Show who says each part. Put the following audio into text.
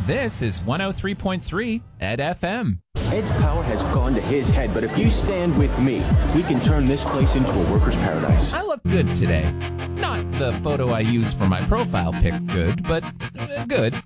Speaker 1: This is 103.3 Ed FM.
Speaker 2: Ed's power has gone to his head, but if you stand with me, we can turn this place into a worker's paradise.
Speaker 1: I look good today. Not the photo I used for my profile pic good, but good.